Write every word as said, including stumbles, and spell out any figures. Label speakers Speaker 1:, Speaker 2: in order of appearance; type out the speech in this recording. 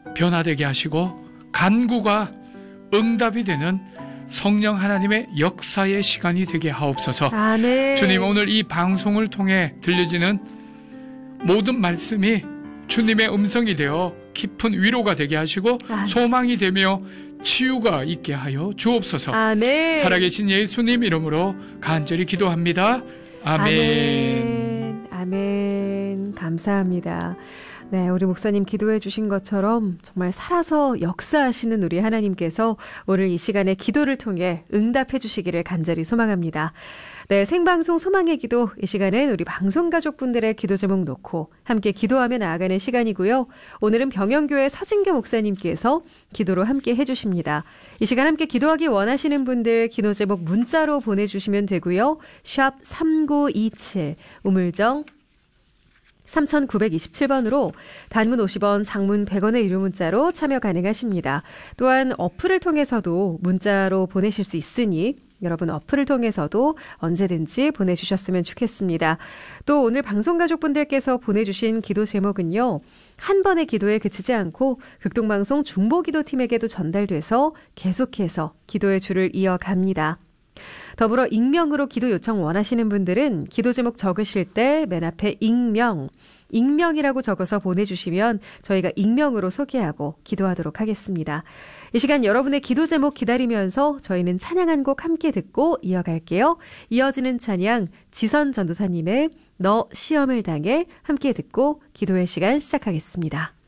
Speaker 1: 변화되게 하시고 간구가 응답이 되는 성령 하나님의 역사의 시간이 되게 하옵소서.
Speaker 2: 아멘.
Speaker 1: 주님, 오늘 이 방송을 통해 들려지는 모든 말씀이 주님의 음성이 되어 깊은 위로가 되게 하시고 아멘. 소망이 되며 치유가 있게 하여 주옵소서.
Speaker 2: 아멘.
Speaker 1: 살아계신 예수님 이름으로 간절히 기도합니다. 아멘.
Speaker 2: 아멘. 아멘. 감사합니다. 네, 우리 목사님 기도해 주신 것처럼 정말 살아서 역사하시는 우리 하나님께서 오늘 이 시간에 기도를 통해 응답해 주시기를 간절히 소망합니다. 네, 생방송 소망의 기도, 이 시간은 우리 방송가족분들의 기도 제목 놓고 함께 기도하며 나아가는 시간이고요. 오늘은 병영교회 서진교 목사님께서 기도로 함께 해주십니다. 이 시간 함께 기도하기 원하시는 분들 기도 제목 문자로 보내주시면 되고요. 샵 삼구이칠, 우물정 삼구이칠 번으로 단문 오십 원, 장문 백 원의 유료 문자로 참여 가능하십니다. 또한 어플을 통해서도 문자로 보내실 수 있으니 여러분 어플을 통해서도 언제든지 보내주셨으면 좋겠습니다. 또 오늘 방송가족분들께서 보내주신 기도 제목은요. 한 번의 기도에 그치지 않고 극동방송 중보기도팀에게도 전달돼서 계속해서 기도의 줄을 이어갑니다. 더불어 익명으로 기도 요청 원하시는 분들은 기도 제목 적으실 때 맨 앞에 익명, 익명이라고 적어서 보내주시면 저희가 익명으로 소개하고 기도하도록 하겠습니다. 이 시간 여러분의 기도 제목 기다리면서 저희는 찬양 한 곡 함께 듣고 이어갈게요. 이어지는 찬양 지선 전도사님의 너 시험을 당해 함께 듣고 기도의 시간 시작하겠습니다.